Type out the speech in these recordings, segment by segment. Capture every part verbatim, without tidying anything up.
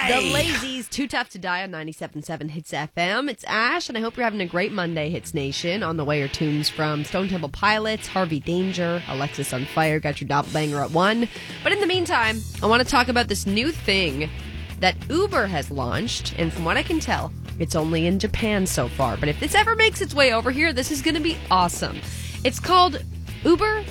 die. The Lazies, Too Tough to Die on ninety-seven point seven Hits F M. It's Ash, and I hope you're having a great Monday, Hits Nation. On the way are tunes from Stone Temple Pilots, Harvey Danger, Alexis on Fire, got your doppelganger at one. But in the meantime, I want to talk about this new thing that Uber has launched, and from what I can tell, it's only in Japan so far. But if this ever makes its way over here, this is going to be awesome. It's called Uber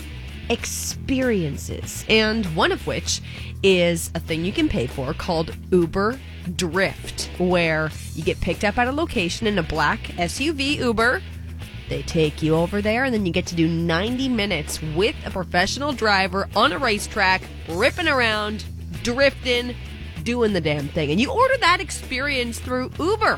Experiences, and one of which is a thing you can pay for called Uber Drift, where you get picked up at a location in a black S U V Uber. They take you over there, and then you get to do ninety minutes with a professional driver on a racetrack, ripping around, drifting, doing the damn thing. And you order that experience through Uber.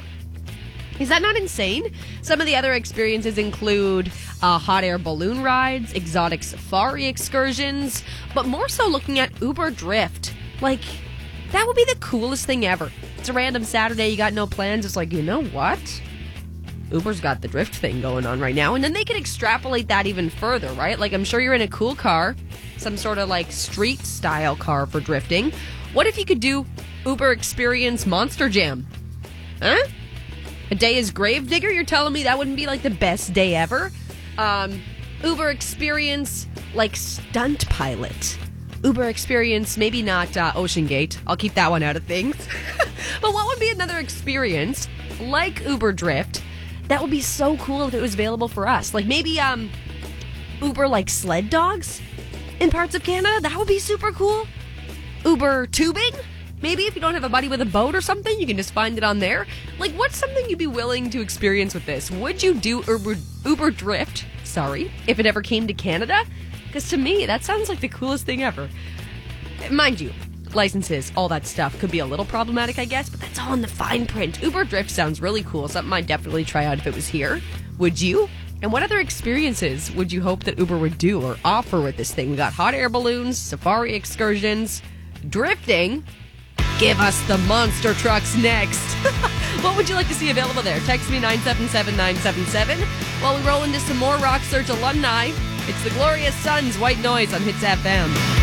Is that not insane? Some of the other experiences include uh, hot air balloon rides, exotic safari excursions, but more so looking at Uber Drift. Like, that would be the coolest thing ever. It's a random Saturday, you got no plans. It's like, you know what? Uber's got the drift thing going on right now. And then they can extrapolate that even further, right? Like, I'm sure you're in a cool car, some sort of like street style car for drifting. What if you could do Uber Experience Monster Jam? Huh? A day as Gravedigger? You're telling me that wouldn't be like the best day ever? Um, Uber Experience like Stunt Pilot. Uber Experience, maybe not uh, Ocean Gate. I'll keep that one out of things. But what would be another experience like Uber Drift that would be so cool if it was available for us? Like maybe um, Uber like sled dogs in parts of Canada? That would be super cool. Uber tubing? Maybe if you don't have a buddy with a boat or something, you can just find it on there. Like, what's something you'd be willing to experience with this? Would you do Uber, Uber Drift, sorry, if it ever came to Canada? Because to me, that sounds like the coolest thing ever. Mind you, licenses, all that stuff could be a little problematic, I guess, but that's all in the fine print. Uber Drift sounds really cool, something I'd definitely try out if it was here. Would you? And what other experiences would you hope that Uber would do or offer with this thing? We got hot air balloons, safari excursions, drifting. Give us the monster trucks next. What would you like to see available there? Text me nine seven seven nine seven seven. While we roll into some more Rock Search alumni, it's the Glorious Sons, White Noise on Hits F M.